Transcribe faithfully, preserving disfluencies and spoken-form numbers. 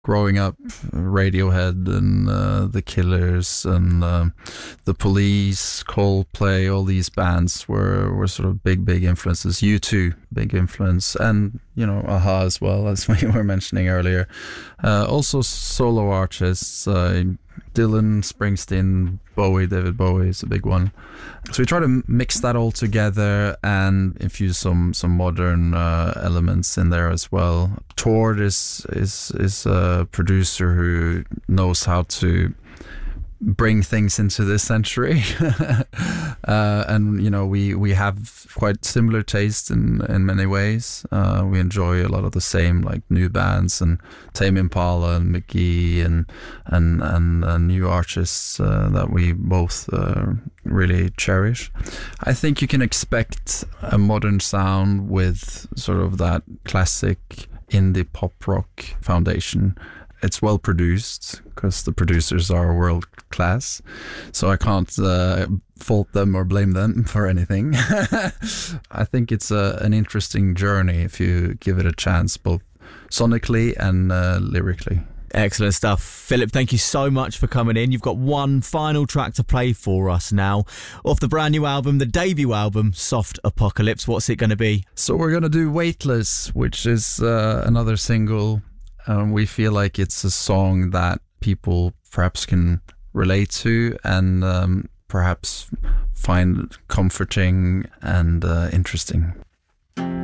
growing up, Radiohead and uh, The Killers and um, The Police, Coldplay, all these bands were, were sort of big, big influences. U two, big influence. And, you know, a-ha as well, as we were mentioning earlier. Uh, also solo artists, uh, Dylan, Springsteen, Bowie, David Bowie is a big one. So we try to mix that all together and infuse some some modern uh, elements in there as well. Tord is is is a producer who knows how to bring things into this century, uh, and you know we we have quite similar taste in in many ways. Uh, we enjoy a lot of the same, like new bands and Tame Impala and McGee and and and uh, new artists uh, that we both uh, really cherish. I think you can expect a modern sound with sort of that classic indie pop rock foundation. It's well produced because the producers are world class, so I can't uh, fault them or blame them for anything. I think it's a, an interesting journey if you give it a chance, both sonically and uh, lyrically. Excellent stuff. Philip, thank you so much for coming in. You've got one final track to play for us now. Off the brand new album, the debut album, Soft Apocalypse. What's it going to be? So we're going to do Weightless, which is uh, another single. Um, we feel like it's a song that people perhaps can relate to and um, perhaps find comforting and uh, interesting.